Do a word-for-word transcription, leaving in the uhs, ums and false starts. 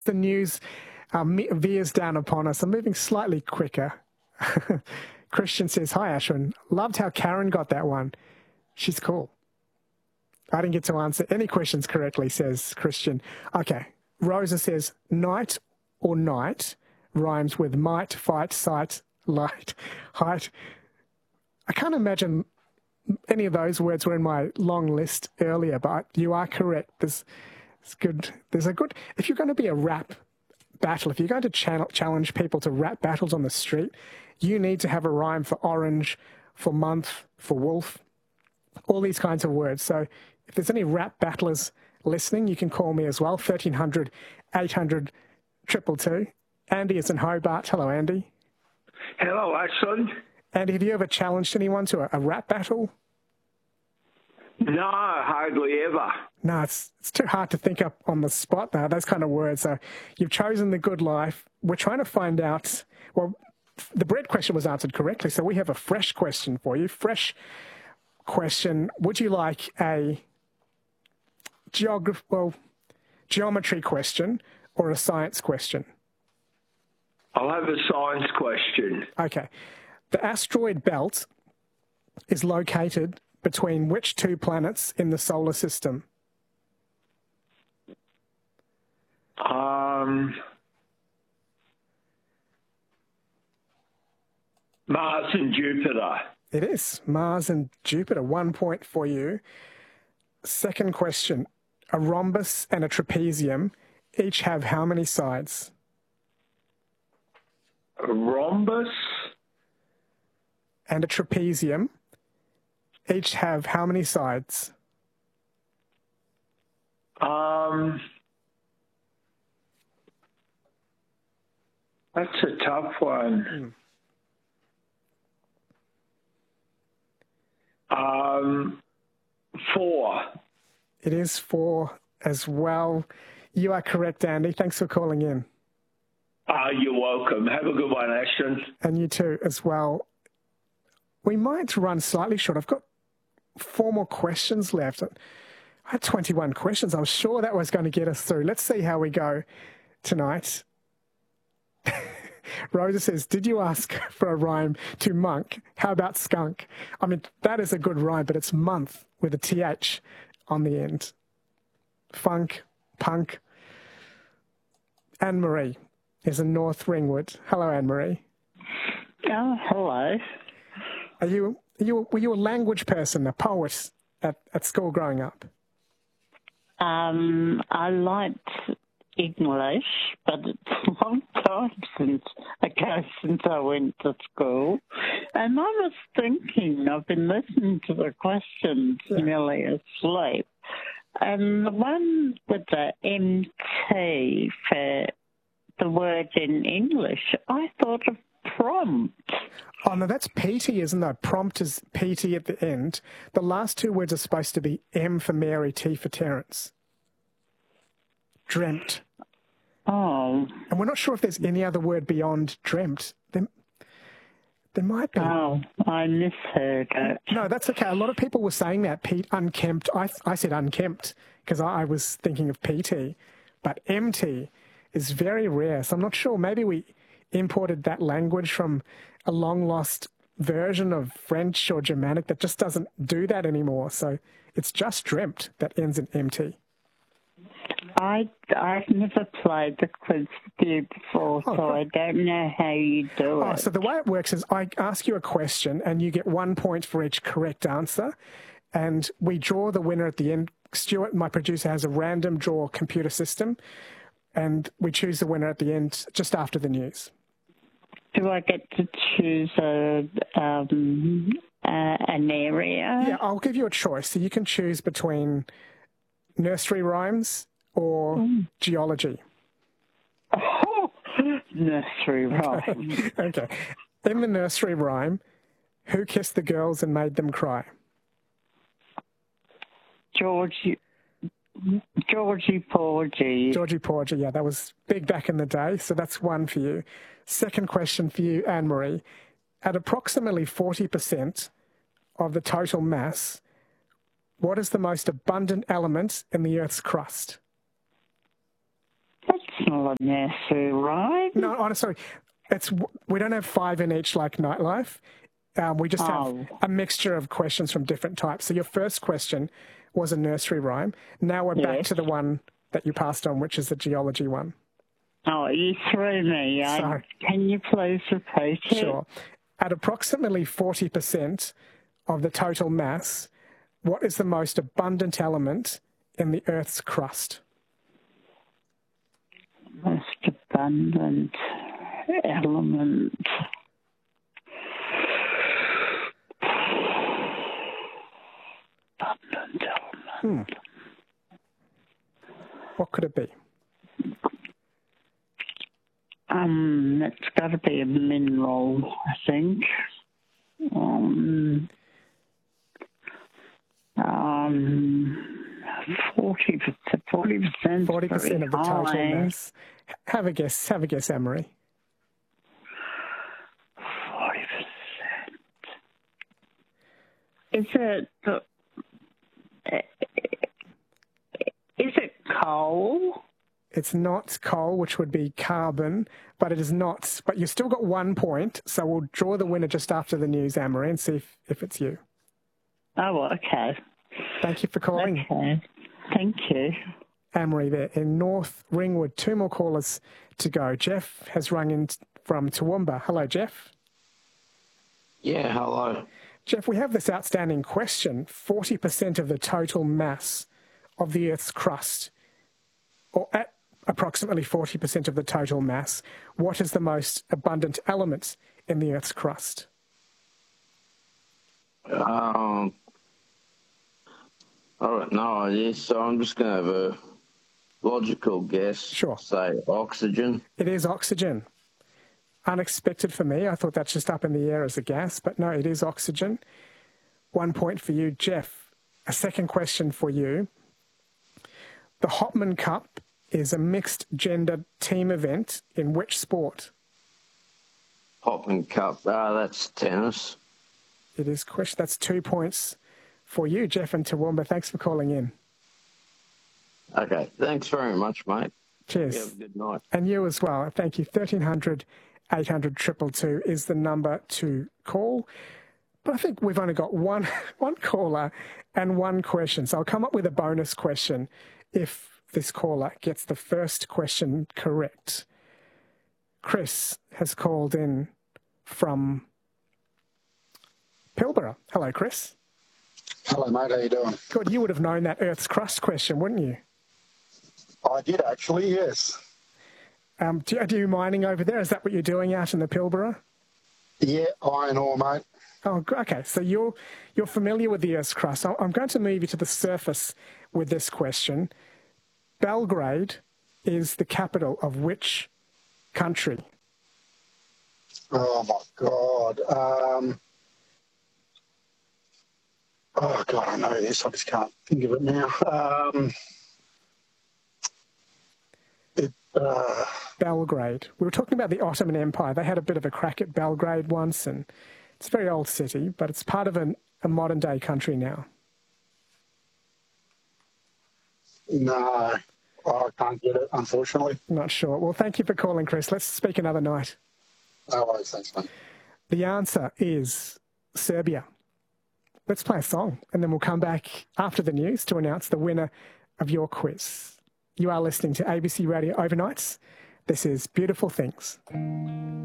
The news um, veers down upon us. I'm moving slightly quicker. Christian says, hi, Ashwin. Loved how Karen got that one. She's cool. I didn't get to answer any questions correctly, says Christian. Okay. Rosa says, night or night rhymes with might, fight, sight, light, height. I can't imagine any of those words were in my long list earlier, but you are correct. There's, it's good. There's a good, if you're going to be a rap battle, if you're going to channel, challenge people to rap battles on the street, you need to have a rhyme for orange, for month, for wolf, all these kinds of words. So if there's any rap battlers listening, you can call me as well, thirteen hundred, eight hundred, two two two. Andy is in Hobart. Hello, Andy. Hello, Ashwin. Andy, have you ever challenged anyone to a, a rap battle? No, hardly ever. No, it's it's too hard to think up on the spot now, those kind of words. So you've chosen the good life. We're trying to find out, well, the bread question was answered correctly, so we have a fresh question for you. Fresh question. Would you like a geography, well, geometry question or a science question? I'll have a science question. Okay. The asteroid belt is located between which two planets in the solar system? Um, Mars and Jupiter. It is. Mars and Jupiter. One point for you. Second question. A rhombus and a trapezium each have how many sides? A rhombus and a trapezium each have how many sides? Um, that's a tough one. Mm. Um, four. It is four as well. You are correct, Andy. Thanks for calling in. Ah, uh, you're welcome. Have a good one, Ashton. And you too as well. We might run slightly short. I've got four more questions left. I had twenty-one questions. I was sure that was going to get us through. Let's see how we go tonight. Rosa says, did you ask for a rhyme to monk? How about skunk? I mean, that is a good rhyme, but it's month with a T H on the end. Funk, punk. Anne-Marie is in North Ringwood. Hello, Anne-Marie. Oh, hello. Are you, are you, were you a language person, a poet at, at school growing up? Um, I liked English, but it's a long time since ago since I went to school. And I was thinking, I've been listening to the questions yeah. nearly asleep. And the one with the M T for the word in English, I thought of prompt. Oh, no, that's P T, isn't it? Prompt is P T at the end. The last two words are supposed to be M for Mary, T for Terence. Dreamt. Oh. And we're not sure if there's any other word beyond dreamt. There, there might be. Oh, I misheard it. No, that's okay. A lot of people were saying that, Pete, unkempt. I, I said unkempt because I, I was thinking of P T. But M T is very rare. So I'm not sure. Maybe we imported that language from a long-lost version of French or Germanic that just doesn't do that anymore. So it's just dreamt that ends in M T. I, I've never played the quiz with you before, oh, so I don't know how you do oh, it. So the way it works is I ask you a question and you get one point for each correct answer, and we draw the winner at the end. Stuart, my producer, has a random draw computer system, and we choose the winner at the end just after the news. Do I get to choose a, um, uh, an area? Yeah, I'll give you a choice. So you can choose between nursery rhymes or mm. geology. Oh, nursery rhyme. Okay. In the nursery rhyme, who kissed the girls and made them cry? Georgie, Georgie Porgy. Georgie Porgy, yeah, that was big back in the day, so that's one for you. Second question for you, Anne-Marie. At approximately forty percent of the total mass, what is the most abundant element in the Earth's crust? That's Well, a nursery rhyme? No, oh, sorry. It's, we don't have five in each like Nightlife. Um, we just Oh. have a mixture of questions from different types. So your first question was a nursery rhyme. Now we're back Yes. to the one that you passed on, which is the geology one. Oh, you threw me. I, Sorry. can you please repeat it? Sure. At approximately forty percent of the total mass, what is the most abundant element in the Earth's crust? Most abundant element. Abundant element. Hmm. What could it be? Um, it's got to be a mineral, I think. Um, um, forty percent. Forty percent. Forty percent of the total mass. Have a guess. Have a guess, Amory. Forty percent. Is it? Uh, is it coal? It's not coal, which would be carbon, but it is not. But you've still got one point, so we'll draw the winner just after the news, Amory, and see if, if it's you. Oh, okay. Thank you for calling. Okay. Thank you. Amory there in North Ringwood. Two more callers to go. Jeff has rung in from Toowoomba. Hello, Jeff. Yeah, hello. Jeff, we have this outstanding question. forty percent of the total mass of the Earth's crust, or at approximately forty percent of the total mass, what is the most abundant element in the Earth's crust? Um, I don't know idea, so I'm just going to have a logical guess. Sure. Say oxygen. It is oxygen. Unexpected for me. I thought that's just up in the air as a gas, but no, it is oxygen. One point for you, Jeff. A second question for you. The Hopman Cup is a mixed-gender team event in which sport? Hopman Cup. Ah, that's tennis. It is question. That's two points for you, Jeff and Toowoomba. Thanks for calling in. Okay, thanks very much, mate. Cheers. You have a good night. And you as well. Thank you. thirteen hundred, eight hundred, two two two is the number to call. But I think we've only got one one caller and one question. So I'll come up with a bonus question if this caller gets the first question correct. Chris has called in from Pilbara. Hello, Chris. Hello, mate. How you doing? Good. You would have known that Earth's crust question, wouldn't you? I did actually, yes. Um, do, are you mining over there? Is that what you're doing out in the Pilbara? Yeah, iron ore, mate. Oh, okay. So you're you're familiar with the Earth's crust. I'm going to move you to the surface with this question. Belgrade is the capital of which country? Oh, my God. Um, oh, God, I know this. I just can't think of it now. Um, it, uh, Belgrade. We were talking about the Ottoman Empire. They had a bit of a crack at Belgrade once, and it's a very old city, but it's part of an, a modern-day country now. no, I can't get it, unfortunately. Not sure. Well, thank you for calling, Chris. Let's speak another night. No worries, thanks, mate. The answer is Serbia. Let's play a song, and then we'll come back after the news to announce the winner of your quiz. You are listening to A B C Radio Overnights. This is Beautiful Things.